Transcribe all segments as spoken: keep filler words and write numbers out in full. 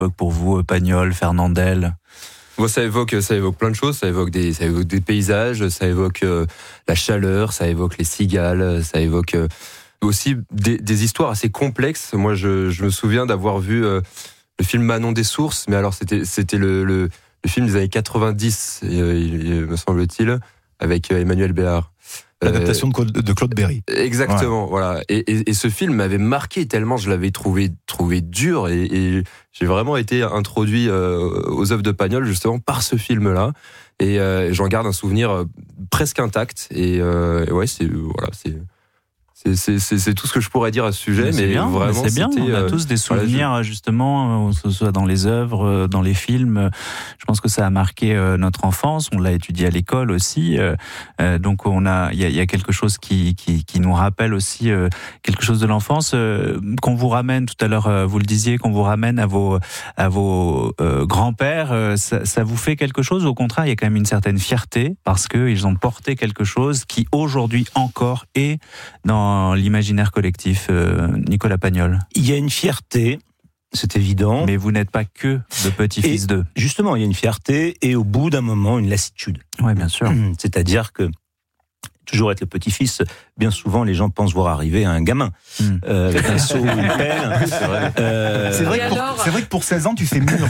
pour vous, Pagnol, Fernandel? Bon, ça évoque, ça évoque plein de choses. Ça évoque des, ça évoque des paysages, ça évoque euh, la chaleur, ça évoque les cigales, ça évoque euh, aussi des, des histoires assez complexes. Moi, je, je me souviens d'avoir vu euh, le film Manon des Sources, mais alors c'était, c'était le, le, le film des années quatre-vingt-dix, euh, il, me semble-t-il, avec Emmanuel Béard. L'adaptation de Claude, de Claude Berry. Exactement, ouais. voilà. Et, et, et ce film m'avait marqué tellement je l'avais trouvé, trouvé dur et, et j'ai vraiment été introduit euh, aux œuvres de Pagnol justement par ce film-là. Et euh, j'en garde un souvenir presque intact. Et, euh, et ouais, c'est voilà, c'est. C'est, c'est, c'est, c'est tout ce que je pourrais dire à ce sujet, mais, mais, c'est bien, vraiment, mais c'est bien. c'était, on a tous des souvenirs, voilà, je... justement, que ce soit dans les œuvres, dans les films. Je pense que ça a marqué notre enfance. On l'a étudié à l'école aussi. Donc, on a, il y a, il y a quelque chose qui, qui, qui nous rappelle aussi quelque chose de l'enfance. Qu'on vous ramène, tout à l'heure, vous le disiez, qu'on vous ramène à vos, à vos euh, grands-pères, ça, ça vous fait quelque chose? Au contraire, il y a quand même une certaine fierté parce qu'ils ont porté quelque chose qui, aujourd'hui encore, est dans l'imaginaire collectif, euh, Nicolas Pagnol. Il y a une fierté, c'est évident. Mais vous n'êtes pas que le petit-fils d'eux. Justement, il y a une fierté et au bout d'un moment, une lassitude. Oui, bien sûr. C'est-à-dire que toujours être le petit-fils, bien souvent les gens pensent voir arriver un gamin mmh. euh, avec un seau ou une pelle. C'est vrai. Euh... C'est, vrai que pour, c'est vrai que pour seize ans tu fais mûr.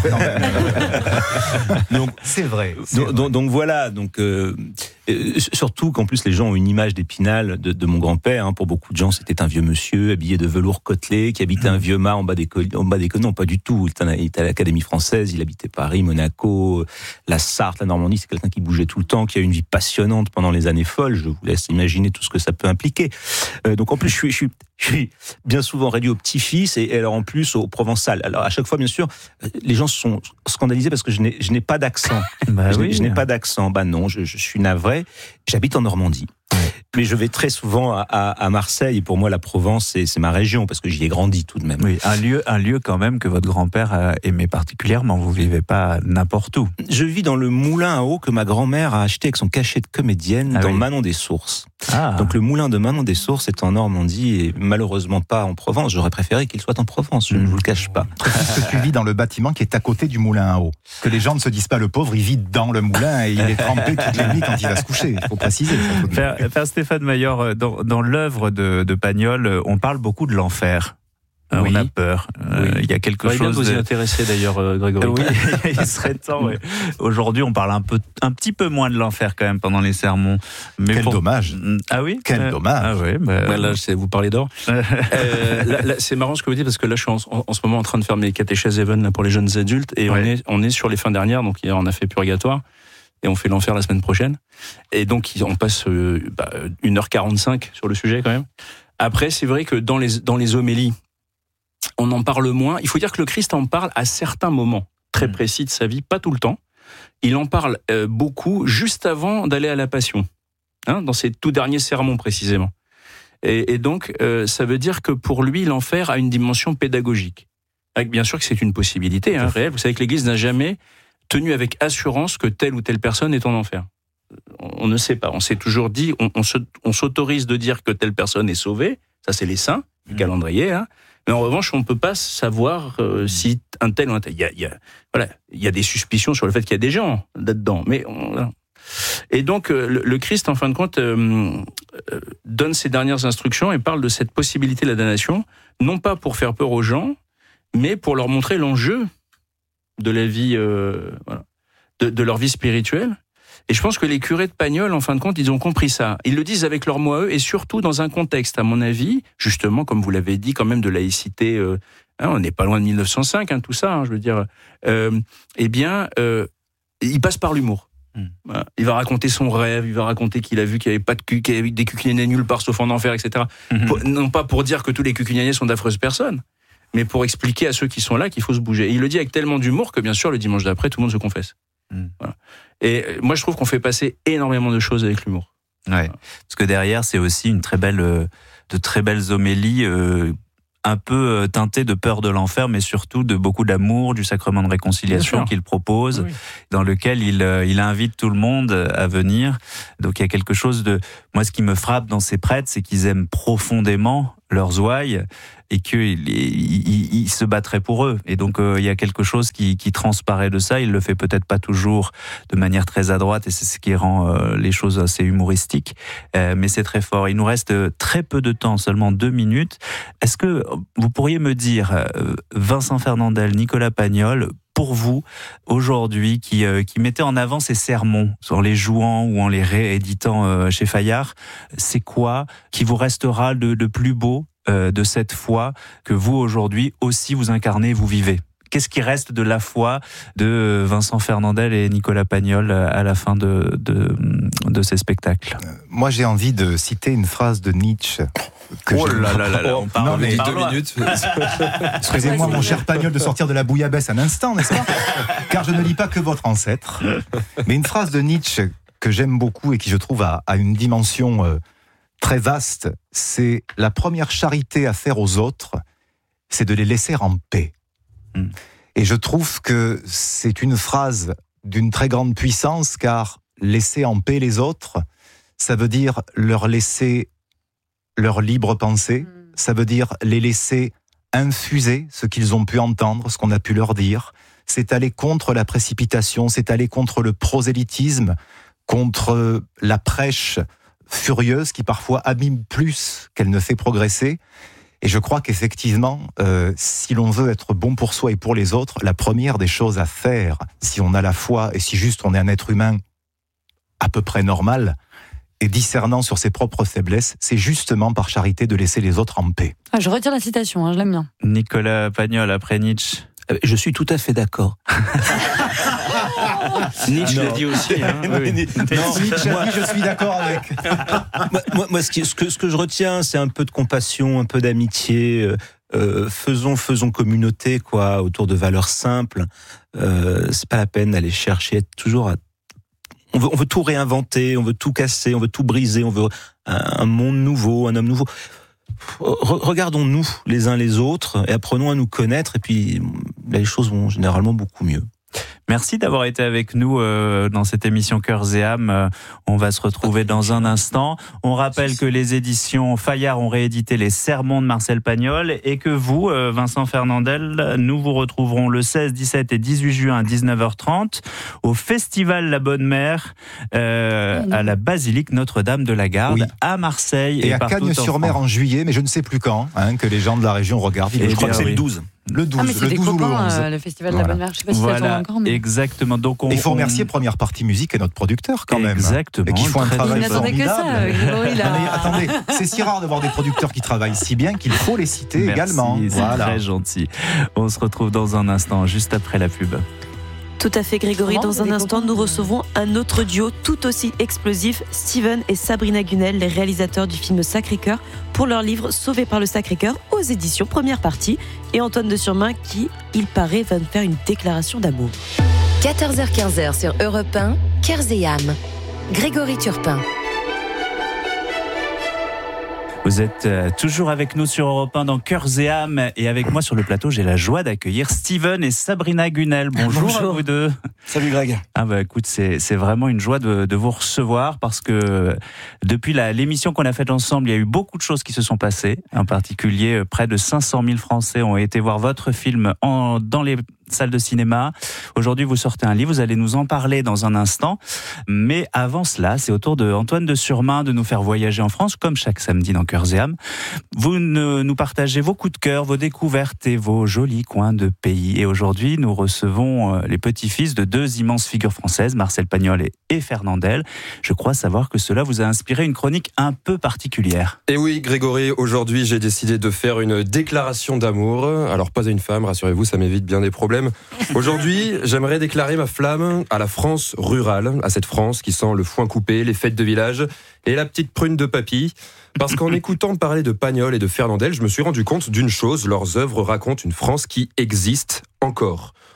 donc c'est vrai. C'est donc, vrai. Donc, donc voilà. Donc euh, euh, surtout qu'en plus les gens ont une image d'Épinal de, de mon grand-père. Hein. Pour beaucoup de gens, c'était un vieux monsieur habillé de velours côtelé qui habitait mmh. un vieux mât en bas des collines. En bas des collines, non, pas du tout. Il était à l'Académie française. Il habitait Paris, Monaco, la Sarthe, la Normandie. C'est quelqu'un qui bougeait tout le temps, qui a eu une vie passionnante pendant les années folles. Je vous laisse imaginer tout ce que ça peut impliquer. Euh, donc en plus, je suis, je suis, je suis bien souvent réduit au petit-fils et, et alors en plus au provençal. Alors à chaque fois, bien sûr, les gens sont scandalisés parce que je n'ai, je n'ai pas d'accent. Bah je, oui. n'ai, je n'ai pas d'accent. Bah non, je, je suis navré. J'habite en Normandie. Mais je vais très souvent à, à, à Marseille et pour moi la Provence c'est, c'est ma région parce que j'y ai grandi tout de même. Oui, un lieu, un lieu quand même que votre grand-père aimait particulièrement. Vous vivez pas n'importe où. Je vis dans le moulin à eau que ma grand-mère a acheté avec son cachet de comédienne ah dans oui. Manon des Sources. Ah. Donc le moulin de Manon des Sources est en Normandie et malheureusement pas en Provence. J'aurais préféré qu'il soit en Provence. Je mmh. ne vous le cache pas. Parce que tu vis dans le bâtiment qui est à côté du moulin à eau. Que les gens ne se disent pas le pauvre, il vit dans le moulin et il est trempé toute la nuit quand il va se coucher. Il faut préciser. Faire, faire Stéphane Maillard, dans, dans l'œuvre de, de Pagnol, on parle beaucoup de l'enfer. Oui. On a peur. Il oui. euh, y a quelque ouais, chose. Vous y intéresser d'ailleurs, euh, Grégory. Oui, il serait temps. Ouais. Aujourd'hui, on parle un peu, un petit peu moins de l'enfer quand même pendant les sermons. Mais Quel pour... dommage. Ah oui. Quel euh... dommage. Ah oui. Bah... Ouais, là, c'est, vous parlez d'or. euh, là, là, c'est marrant ce que vous dites parce que là, je suis en, en, en ce moment en train de faire mes catéchèses Even là pour les jeunes adultes et ouais. on est, on est sur les fins dernières. Donc hier, on a fait Purgatoire. Et on fait l'enfer la semaine prochaine. Et donc, on passe euh, bah, une heure quarante-cinq sur le sujet quand même. Après, c'est vrai que dans les, dans les homélies, on en parle moins. Il faut dire que le Christ en parle à certains moments très précis de sa vie, pas tout le temps. Il en parle euh, beaucoup juste avant d'aller à la Passion, hein, dans ses tout derniers sermons précisément. Et, et donc, euh, ça veut dire que pour lui, l'enfer a une dimension pédagogique. Avec, bien sûr que c'est une possibilité hein, réelle. Vous savez que l'Église n'a jamais tenu avec assurance que telle ou telle personne est en enfer. On ne sait pas. On s'est toujours dit, on, on, se, on s'autorise de dire que telle personne est sauvée. Ça, c'est les saints du mmh. calendrier. Hein. Mais en revanche, on ne peut pas savoir euh, si un tel ou un tel. Il y a, il y a, voilà, il y a des suspicions sur le fait qu'il y a des gens là-dedans. Mais on, voilà. Et donc, euh, le, le Christ, en fin de compte, euh, euh, donne ses dernières instructions et parle de cette possibilité de la damnation, non pas pour faire peur aux gens, mais pour leur montrer l'enjeu de la vie, euh, voilà, de, de leur vie spirituelle. Et je pense que les curés de Pagnol, en fin de compte, ils ont compris ça. Ils le disent avec leurs mots à eux, et surtout dans un contexte, à mon avis, justement, comme vous l'avez dit, quand même de laïcité. Euh, hein, on n'est pas loin de mille neuf cent cinq, hein, tout ça. Hein, je veux dire, euh, eh bien, euh, il passe par l'humour. Mmh. Voilà. Il va raconter son rêve, il va raconter qu'il a vu qu'il n'y avait pas de cu- qu'il y avait des cucugnaniers nulle part sauf en enfer, et cetera. Mmh. Pour, non pas pour dire que tous les cucugnaniers sont d'affreuses personnes, mais pour expliquer à ceux qui sont là qu'il faut se bouger. Et il le dit avec tellement d'humour que, bien sûr, le dimanche d'après, tout le monde se confesse. Mmh. Voilà. Et moi, je trouve qu'on fait passer énormément de choses avec l'humour. Ouais. Voilà. Parce que derrière, c'est aussi une très belle, de très belles homélies, euh, un peu teintées de peur de l'enfer, mais surtout de beaucoup d'amour, du sacrement de réconciliation qu'il propose, oui. dans lequel il, il invite tout le monde à venir. Donc il y a quelque chose de... Moi, ce qui me frappe dans ces prêtres, c'est qu'ils aiment profondément leurs ouailles et qu'ils ils, ils se battraient pour eux. Et donc euh, il y a quelque chose qui, qui transparaît de ça. Il le fait peut-être pas toujours de manière très adroite et c'est ce qui rend euh, les choses assez humoristiques. Euh, mais c'est très fort. Il nous reste très peu de temps, seulement deux minutes. Est-ce que vous pourriez me dire, euh, Vincent Fernandel, Nicolas Pagnol, pour vous, aujourd'hui, qui, euh, qui mettez en avant ces sermons, en les jouant ou en les rééditant euh, chez Fayard, c'est quoi qui vous restera de, de plus beau euh, de cette foi que vous, aujourd'hui, aussi vous incarnez, vous vivez ? Qu'est-ce qui reste de la foi de Vincent Fernandel et Nicolas Pagnol à la fin de, de, de ces spectacles ? Moi, j'ai envie de citer une phrase de Nietzsche. Que oh j'ai... là là là là, on parle non, mais deux minutes. Excusez-moi, mon cher Pagnol, de sortir de la bouillabaisse un instant, n'est-ce pas ? Car je ne lis pas que votre ancêtre. Mais une phrase de Nietzsche que j'aime beaucoup et qui, je trouve, a, a une dimension euh, très vaste, c'est la première charité à faire aux autres, c'est de les laisser en paix. Mmh. Et je trouve que c'est une phrase d'une très grande puissance, car laisser en paix les autres, ça veut dire leur laisser leur libre pensée, mmh. ça veut dire les laisser infuser ce qu'ils ont pu entendre, ce qu'on a pu leur dire. C'est aller contre la précipitation, c'est aller contre le prosélytisme, contre la prêche furieuse qui parfois abîme plus qu'elle ne fait progresser. Et je crois qu'effectivement, euh, si l'on veut être bon pour soi et pour les autres, la première des choses à faire, si on a la foi et si juste on est un être humain à peu près normal et discernant sur ses propres faiblesses, c'est justement par charité de laisser les autres en paix. Ah, je retire la citation, hein, je l'aime bien. Nicolas Pagnol, après Nietzsche. Je suis tout à fait d'accord. Nietzsche l'a dit aussi. Hein, oui. Non, Nietzsche a dit, je suis d'accord avec. moi, moi, moi ce, qui, ce, que, ce que je retiens, c'est un peu de compassion, un peu d'amitié. Euh, faisons, faisons communauté, quoi, autour de valeurs simples. Euh, c'est pas la peine d'aller chercher, être toujours à... On veut, on veut tout réinventer, on veut tout casser, on veut tout briser, on veut un, un monde nouveau, un homme nouveau. Regardons-nous les uns les autres et apprenons à nous connaître et puis les choses vont généralement beaucoup mieux. Merci d'avoir été avec nous euh, dans cette émission Cœurs et âmes. Euh, on va se retrouver dans un instant. On rappelle que les éditions Fayard ont réédité les Sermons de Marcel Pagnol et que vous, euh, Vincent Fernandel, nous vous retrouverons le seize, dix-sept et dix-huit juin à dix-neuf heures trente au Festival La Bonne Mère euh, à la Basilique Notre-Dame de la Garde oui. à Marseille et, et à Cagnes-sur-Mer en, en juillet, mais je ne sais plus quand, hein, que les gens de la région regardent. Et je crois que c'est oui. le douze. Le douze, ah mais c'est le des douze copains, ou le onze. Euh, le Festival voilà. de la Bonne Mère. Je sais pas si voilà, ça tourne encore. Mais... exactement. Donc on, il faut on... remercier Première Partie Musique et notre producteur quand même. Exactement. Et qui font un travail formidable. Que ça, Grégory, là. Mais attendez, c'est si rare d'avoir des producteurs qui travaillent si bien qu'il faut les citer Merci, également. C'est voilà. très gentil. On se retrouve dans un instant, juste après la pub. Tout à fait, Grégory. Comment Dans un instant, nous recevons un autre duo tout aussi explosif, Steven et Sabrina Gunel, les réalisateurs du film Sacré-Cœur, pour leur livre Sauvé par le Sacré-Cœur aux éditions Première Partie. Et Antoine de Surmain qui, il paraît, va nous faire une déclaration d'amour. quatorze heures quinze sur Europe un, Cœurs et âmes. Grégory Turpin. Vous êtes toujours avec nous sur Europe un dans Cœurs et âmes et avec moi sur le plateau, j'ai la joie d'accueillir Steven et Sabrina Gunel. Bonjour, Bonjour. à vous deux. Salut Greg. Ah bah écoute, c'est c'est vraiment une joie de, de vous recevoir parce que depuis la, l'émission qu'on a faite ensemble, il y a eu beaucoup de choses qui se sont passées. En particulier, près de cinq cent mille Français ont été voir votre film en, dans les salles de cinéma. Aujourd'hui, vous sortez un livre, vous allez nous en parler dans un instant. Mais avant cela, c'est au tour de Antoine de Surmain de nous faire voyager en France, comme chaque samedi dans Cœurs et âmes. Vous ne, nous partagez vos coups de cœur, vos découvertes et vos jolis coins de pays. Et aujourd'hui, nous recevons les petits-fils de deux immenses figures françaises, Marcel Pagnol et, et Fernandel. Je crois savoir que cela vous a inspiré une chronique un peu particulière. Et oui, Grégory, aujourd'hui, j'ai décidé de faire une déclaration d'amour. Alors, pas à une femme, rassurez-vous, ça m'évite bien des problèmes. Aujourd'hui, j'aimerais déclarer ma flamme à la France rurale, à cette France qui sent le foin coupé, les fêtes de village et la petite prune de papy. Parce qu'en écoutant parler de Pagnol et de Fernandel, je me suis rendu compte d'une chose, leurs œuvres racontent une France qui existe encore.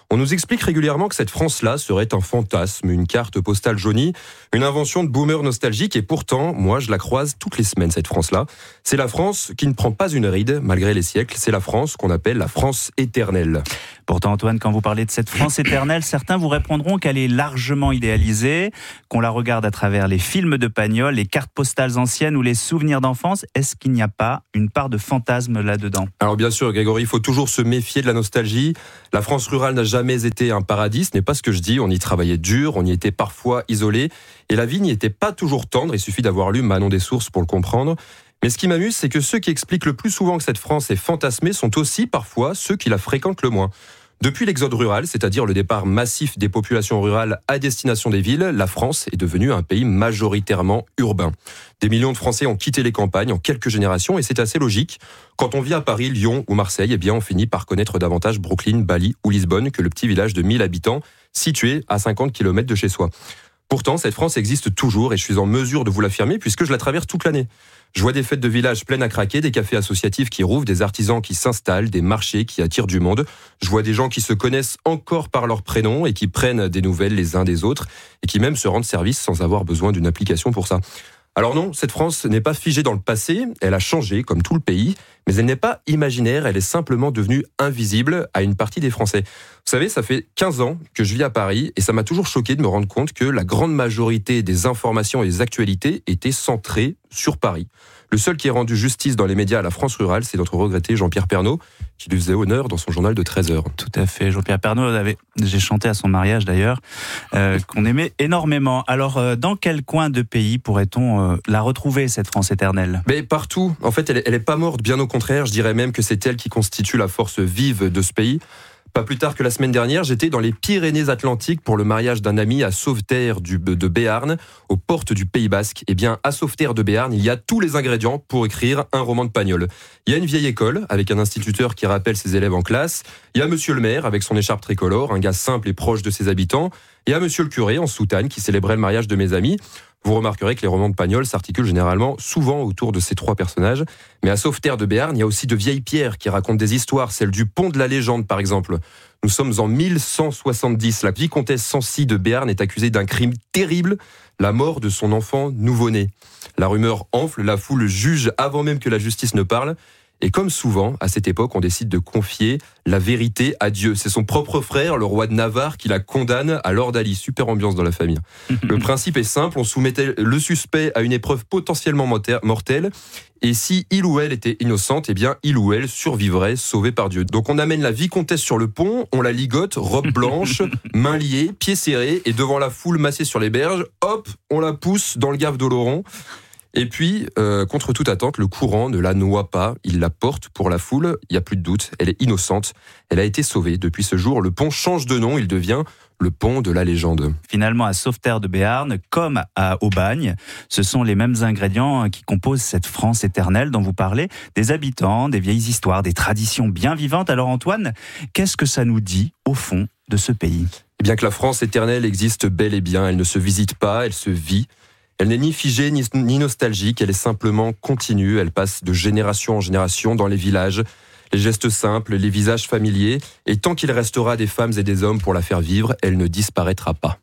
On nous explique régulièrement que cette France-là serait un fantasme, une carte postale jaunie, une invention de boomer nostalgique, et pourtant, moi, je la croise toutes les semaines, cette France-là. C'est la France qui ne prend pas une ride, malgré les siècles. C'est la France qu'on appelle la France éternelle. Pourtant, Antoine, quand vous parlez de cette France éternelle, certains vous répondront qu'elle est largement idéalisée, qu'on la regarde à travers les films de Pagnol, les cartes postales anciennes ou les souvenirs d'enfance. Est-ce qu'il n'y a pas une part de fantasme là-dedans ? Alors bien sûr, Grégory, il faut toujours se méfier de la nostalgie. La France rurale n'a jamais été un paradis, ce n'est pas ce que je dis. On y travaillait dur, on y était parfois isolé, et la vie n'y était pas toujours tendre. Il suffit d'avoir lu Manon des Sources pour le comprendre. Mais ce qui m'amuse, c'est que ceux qui expliquent le plus souvent que cette France est fantasmée sont aussi parfois ceux qui la fréquentent le moins. Depuis l'exode rural, c'est-à-dire le départ massif des populations rurales à destination des villes, la France est devenue un pays majoritairement urbain. Des millions de Français ont quitté les campagnes en quelques générations, et c'est assez logique. Quand on vit à Paris, Lyon ou Marseille, eh bien on finit par connaître davantage Brooklyn, Bali ou Lisbonne que le petit village de mille habitants situé à cinquante kilomètres de chez soi. Pourtant, cette France existe toujours, et je suis en mesure de vous l'affirmer puisque je la traverse toute l'année. Je vois des fêtes de village pleines à craquer, des cafés associatifs qui rouvrent, des artisans qui s'installent, des marchés qui attirent du monde. Je vois des gens qui se connaissent encore par leur prénom et qui prennent des nouvelles les uns des autres et qui même se rendent service sans avoir besoin d'une application pour ça. Alors non, cette France n'est pas figée dans le passé, elle a changé comme tout le pays, mais elle n'est pas imaginaire, elle est simplement devenue invisible à une partie des Français. Vous savez, ça fait quinze ans que je vis à Paris et ça m'a toujours choqué de me rendre compte que la grande majorité des informations et des actualités étaient centrées sur Paris. Le seul qui ait rendu justice dans les médias à la France rurale, c'est notre regretté Jean-Pierre Pernaut, qui lui faisait honneur dans son journal de treize heures. Tout à fait. Jean-Pierre Pernaut, avait, j'ai chanté à son mariage d'ailleurs, euh, qu'on aimait énormément. Alors, euh, dans quel coin de pays pourrait-on euh, la retrouver, cette France éternelle ? Mais partout. En fait, elle, elle est pas morte, bien au contraire. Je dirais même que c'est elle qui constitue la force vive de ce pays. Pas plus tard que la semaine dernière, j'étais dans les Pyrénées-Atlantiques pour le mariage d'un ami à Sauveterre du, de Béarn, aux portes du Pays Basque. Eh bien, à Sauveterre de Béarn, il y a tous les ingrédients pour écrire un roman de Pagnol. Il y a une vieille école, avec un instituteur qui rappelle ses élèves en classe. Il y a monsieur le maire, avec son écharpe tricolore, un gars simple et proche de ses habitants. Et il y a monsieur le curé, en soutane, qui célébrait le mariage de mes amis. Vous remarquerez que les romans de Pagnol s'articulent généralement souvent autour de ces trois personnages. Mais à Sauveterre de Béarn, il y a aussi de vieilles pierres qui racontent des histoires, celle du pont de la légende par exemple. Nous sommes en mille cent soixante-dix. La vicomtesse Sancy de Béarn est accusée d'un crime terrible, la mort de son enfant nouveau-né. La rumeur enfle, la foule juge avant même que la justice ne parle. Et comme souvent, à cette époque, on décide de confier la vérité à Dieu. C'est son propre frère, le roi de Navarre, qui la condamne à l'ordalie. Super ambiance dans la famille. Le principe est simple, on soumettait le suspect à une épreuve potentiellement mortelle. Et si il ou elle était innocente, eh bien, il ou elle survivrait, sauvé par Dieu. Donc on amène la vicomtesse sur le pont, on la ligote, robe blanche, mains liées, pieds serrés, et devant la foule massée sur les berges, hop, on la pousse dans le gave d'Oloron. Et puis, euh, contre toute attente, le courant ne la noie pas, il la porte pour la foule, il n'y a plus de doute, elle est innocente, elle a été sauvée. Depuis ce jour, le pont change de nom, il devient le pont de la légende. Finalement, à Sauveterre de Béarn, comme à Aubagne, ce sont les mêmes ingrédients qui composent cette France éternelle dont vous parlez, des habitants, des vieilles histoires, des traditions bien vivantes. Alors Antoine, qu'est-ce que ça nous dit, au fond, de ce pays ? Eh bien que la France éternelle existe bel et bien, elle ne se visite pas, elle se vit. Elle n'est ni figée ni, ni nostalgique, elle est simplement continue, elle passe de génération en génération dans les villages, les gestes simples, les visages familiers, et tant qu'il restera des femmes et des hommes pour la faire vivre, elle ne disparaîtra pas.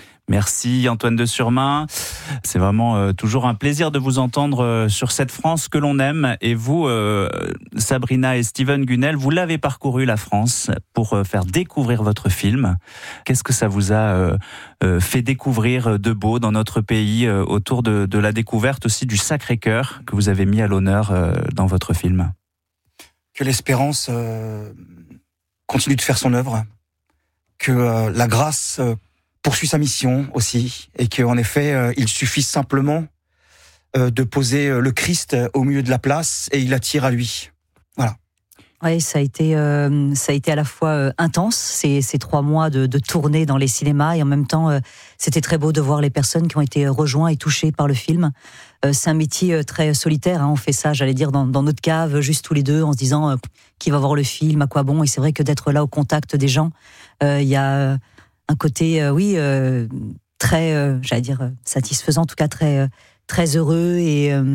Merci Antoine de Surmain. C'est vraiment euh, toujours un plaisir de vous entendre euh, sur cette France que l'on aime. Et vous, euh, Sabrina et Steven Gunnel, vous l'avez parcouru la France pour euh, faire découvrir votre film. Qu'est-ce que ça vous a euh, euh, fait découvrir de beau dans notre pays euh, autour de, de la découverte aussi du Sacré-Cœur que vous avez mis à l'honneur euh, dans votre film ? Que l'espérance euh, continue de faire son œuvre, que euh, la grâce euh, poursuit sa mission aussi, et qu'en effet, euh, il suffit simplement euh, de poser euh, le Christ au milieu de la place et il attire à lui. Voilà. Oui, ça a été, euh, ça a été à la fois euh, intense, ces, ces trois mois de, de tournée dans les cinémas, et en même temps, euh, c'était très beau de voir les personnes qui ont été rejointes et touchées par le film. Euh, c'est un métier euh, très solitaire, hein, on fait ça, j'allais dire, dans, dans notre cave, juste tous les deux, en se disant euh, qui va voir le film, à quoi bon, et c'est vrai que d'être là au contact des gens, il euh, y a un côté, euh, oui, euh, très, euh, j'allais dire, satisfaisant, en tout cas très, euh, très heureux, et, euh,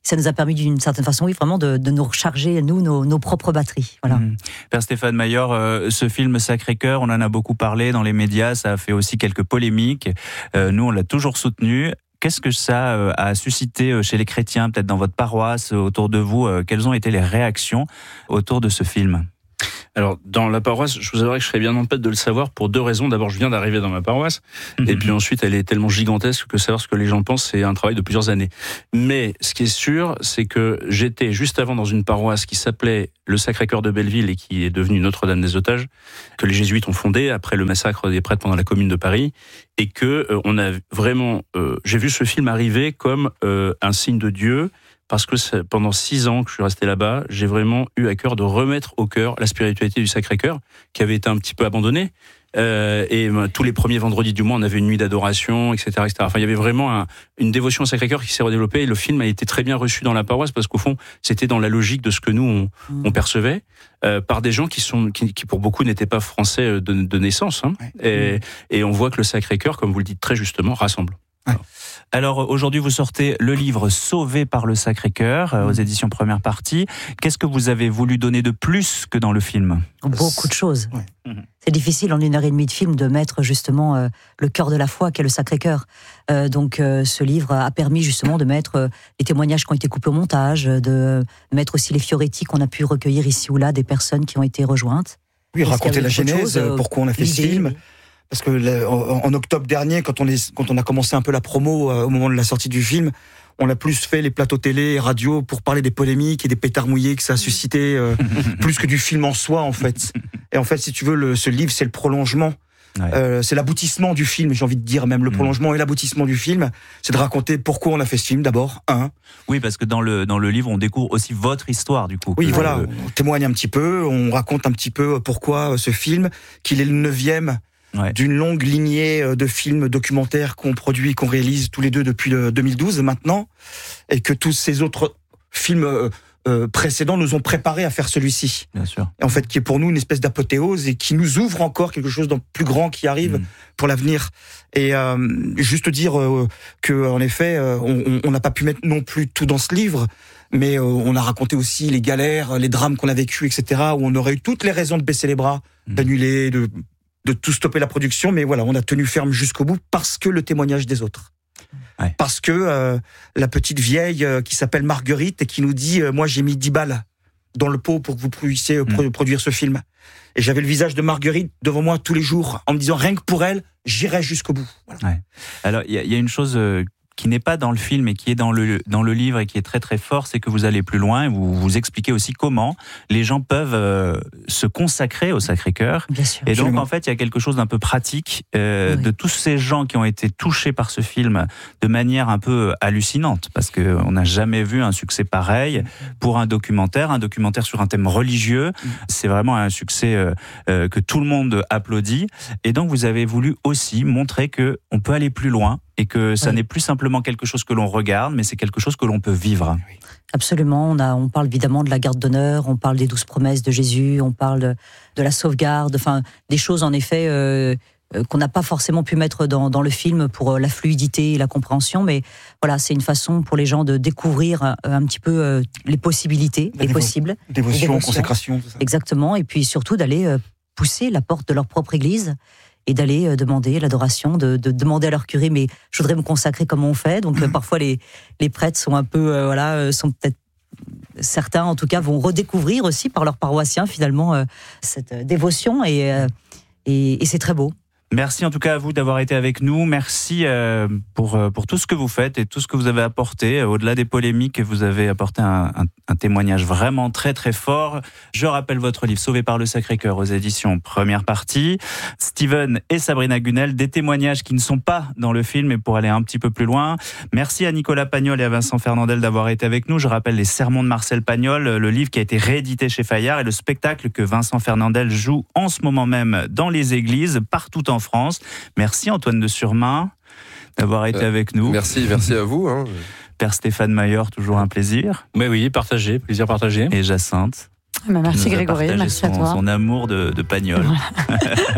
Ça nous a permis d'une certaine façon, oui, vraiment de, de nous recharger, nous, nos, nos propres batteries. Voilà. Mmh. Père Stéphane Maillard, euh, ce film Sacré-Cœur, on en a beaucoup parlé dans les médias, ça a fait aussi quelques polémiques. Euh, nous, on l'a toujours soutenu. Qu'est-ce que ça euh, a suscité chez les chrétiens, peut-être dans votre paroisse, autour de vous? euh, Quelles ont été les réactions autour de ce film? Alors, dans la paroisse, je vous avouerai que je serais bien en peine de le savoir pour deux raisons. D'abord, je viens d'arriver dans ma paroisse. Mmh. Et puis ensuite, elle est tellement gigantesque que savoir ce que les gens pensent, c'est un travail de plusieurs années. Mais ce qui est sûr, c'est que j'étais juste avant dans une paroisse qui s'appelait le Sacré-Cœur de Belleville et qui est devenue Notre-Dame des Otages, que les jésuites ont fondée après le massacre des prêtres pendant la Commune de Paris. Et que euh, on a vraiment... Euh, j'ai vu ce film arriver comme euh, un signe de Dieu. Parce que pendant six ans que je suis resté là-bas, j'ai vraiment eu à cœur de remettre au cœur la spiritualité du Sacré-Cœur, qui avait été un petit peu abandonnée. Euh, et euh, tous les premiers vendredis du mois, on avait une nuit d'adoration, et cetera, et cetera. Enfin, il y avait vraiment un, une dévotion au Sacré-Cœur qui s'est redéveloppée. Et le film a été très bien reçu dans la paroisse parce qu'au fond, c'était dans la logique de ce que nous on, mmh. on percevait euh, par des gens qui sont, qui, qui pour beaucoup n'étaient pas français de, de naissance. Hein. Ouais. Et, mmh. et on voit que le Sacré-Cœur, comme vous le dites très justement, rassemble. Ouais. Alors aujourd'hui vous sortez le livre Sauvé par le Sacré-Cœur euh, aux éditions Première Partie. Qu'est-ce que vous avez voulu donner de plus que dans le film? Beaucoup de choses. Ouais. C'est difficile en une heure et demie de film de mettre justement euh, le cœur de la foi qu'est le Sacré-Cœur. Euh, donc euh, ce livre a permis justement de mettre euh, les témoignages qui ont été coupés au montage, de mettre aussi les fioretti qu'on a pu recueillir ici ou là des personnes qui ont été rejointes. Oui, raconter la genèse, chose, euh, pourquoi on a fait ce film. Oui. Parce que le, en, en octobre dernier, quand on, est, quand on a commencé un peu la promo euh, au moment de la sortie du film, on a plus fait les plateaux télé et radio pour parler des polémiques et des pétards mouillés que ça a suscité, euh, plus que du film en soi, en fait. Et en fait, si tu veux, le, ce livre, c'est le prolongement. Ouais. Euh, c'est l'aboutissement du film, j'ai envie de dire, même le prolongement mmh. et l'aboutissement du film, c'est de raconter pourquoi on a fait ce film, d'abord, un. Oui, parce que dans le, dans le livre, on découvre aussi votre histoire, du coup. Oui, voilà, le... on témoigne un petit peu, on raconte un petit peu pourquoi ce film, qu'il est le neuvième ouais. d'une longue lignée de films documentaires qu'on produit, qu'on réalise tous les deux depuis le deux mille douze maintenant, et que tous ces autres films euh, euh, précédents nous ont préparés à faire celui-ci. Bien sûr. Et en fait, qui est pour nous une espèce d'apothéose et qui nous ouvre encore quelque chose de plus grand qui arrive mmh. pour l'avenir. Et euh, juste dire euh, que, en effet, euh, on n'a pas pu mettre non plus tout dans ce livre, mais euh, on a raconté aussi les galères, les drames qu'on a vécus, et cetera, où on aurait eu toutes les raisons de baisser les bras, mmh. d'annuler, de de tout stopper la production, mais voilà, on a tenu ferme jusqu'au bout parce que le témoignage des autres. Ouais. Parce que euh, la petite vieille euh, qui s'appelle Marguerite et qui nous dit euh, « Moi, j'ai mis dix balles dans le pot pour que vous puissiez euh, mmh. produire ce film. » Et j'avais le visage de Marguerite devant moi tous les jours en me disant « Rien que pour elle, j'irai jusqu'au bout. » Voilà. Ouais. Alors, il y, y a une chose... Euh... qui n'est pas dans le film et qui est dans le, dans le livre et qui est très très fort, c'est que vous allez plus loin et vous vous expliquez aussi comment les gens peuvent euh, se consacrer au Sacré-Cœur. Bien sûr, et donc absolument. En fait il y a quelque chose d'un peu pratique euh, oui. de tous ces gens qui ont été touchés par ce film de manière un peu hallucinante, parce qu'on n'a jamais vu un succès pareil pour un documentaire, un documentaire sur un thème religieux. C'est vraiment un succès euh, euh, que tout le monde applaudit. Et donc vous avez voulu aussi montrer qu'on peut aller plus loin et que ça oui. n'est plus simplement quelque chose que l'on regarde, mais c'est quelque chose que l'on peut vivre. Absolument, on, a, on parle évidemment de la garde d'honneur, on parle des douze promesses de Jésus, on parle de, de la sauvegarde, enfin des choses en effet euh, qu'on n'a pas forcément pu mettre dans, dans le film pour la fluidité et la compréhension, mais voilà, c'est une façon pour les gens de découvrir un, un petit peu euh, les possibilités, la les dévo- possibles. Dévotion, dévotion, consécration. Tout ça. Exactement, et puis surtout d'aller euh, pousser la porte de leur propre église et d'aller euh, demander l'adoration, de, de demander à leur curé, mais je voudrais me consacrer comme on fait. Donc euh, parfois les, les prêtres sont un peu, euh, voilà, euh, sont peut-être, certains en tout cas vont redécouvrir aussi par leurs paroissiens finalement euh, cette euh, dévotion et, euh, et, et c'est très beau. Merci en tout cas à vous d'avoir été avec nous. Merci euh, pour, pour tout ce que vous faites et tout ce que vous avez apporté. Au-delà des polémiques, vous avez apporté un, un, un témoignage vraiment très très fort. Je rappelle votre livre Sauvé par le Sacré-Cœur aux éditions Première Partie. Steven et Sabrina Gunel, des témoignages qui ne sont pas dans le film, mais pour aller un petit peu plus loin. Merci à Nicolas Pagnol et à Vincent Fernandel d'avoir été avec nous. Je rappelle les Sermons de Marcel Pagnol, le livre qui a été réédité chez Fayard et le spectacle que Vincent Fernandel joue en ce moment même dans les églises, partout en France. Merci Antoine de Surmain d'avoir été euh, avec nous. Merci, merci à vous. Hein. Père Stéphane Maillard, toujours un plaisir. Mais oui, partagé, plaisir partagé. Et Jacinthe. Bah merci Grégory, merci son, à toi. Son amour de, de Pagnol.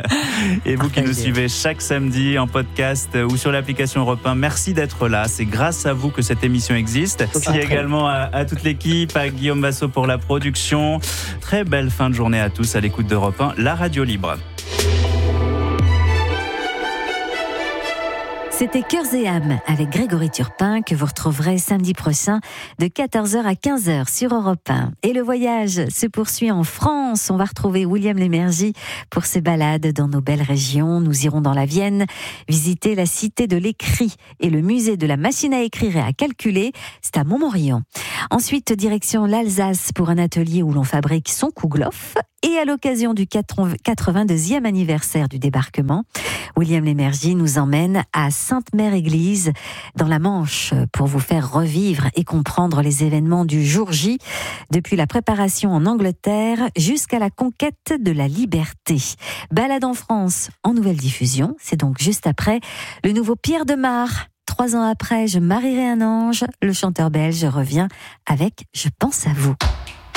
Et vous qui nous Partagez. suivez chaque samedi en podcast ou sur l'application Europe un, merci d'être là. C'est grâce à vous que cette émission existe. Merci également à, à toute l'équipe, à Guillaume Basso pour la production. Très belle fin de journée à tous à l'écoute d'Europe un, la radio libre. C'était Cœurs et âmes avec Grégory Turpin que vous retrouverez samedi prochain de quatorze heures à quinze heures sur Europe un. Et le voyage se poursuit en France. On va retrouver William Lémergie pour ses balades dans nos belles régions. Nous irons dans la Vienne visiter la cité de l'écrit et le musée de la machine à écrire et à calculer. C'est à Montmorillon. Ensuite, direction l'Alsace pour un atelier où l'on fabrique son kouglof. Et à l'occasion du quatre-vingt-deuxième anniversaire du débarquement, William Lémergie nous emmène à Sainte-Mère-Église dans la Manche pour vous faire revivre et comprendre les événements du jour J, depuis la préparation en Angleterre jusqu'à la conquête de la liberté. Balade en France en nouvelle diffusion, c'est donc juste après le nouveau Pierre Demar. Trois ans après, Je marierai un ange, le chanteur belge revient avec Je pense à vous.